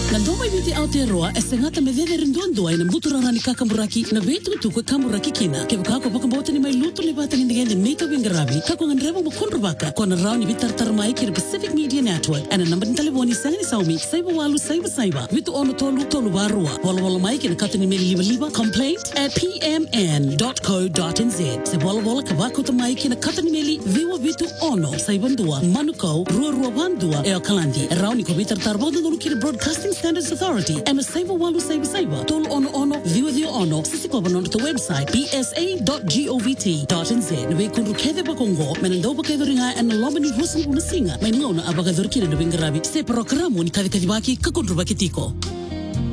Na doma ibiti Aotearoa e sengata me veve rinduandua ina mutura rani kakamburaki na vetu tuku kamburaki kina. Ke kako pakambota ni mai lutu le bata ngindigende meika wingarabi kako nganrevo mukundrubaka kona rauni vitartar mai ki Pacific Media Network ana number ni telefoni sangani saumi saiba walu saiba vitu ono tolu barua wala mai ki na katani meli liba complaint@pmn.co.nz se wala kabako ta mai ki na katani meli viwa vitu ono saibandua manuko rua wandua e akalandi rauni ko vitartar bodo no ki Broadcasting Standards Authority and saiba walu saiba tolu ono viwa ono sisi kwa banono to website bsa.govt.nz we kundu keve bakongo menendo bakaidoringa and lobani rusul unasinga menona abakadorkira de bingarabi se programo ni kadibaki kakundru bakitiko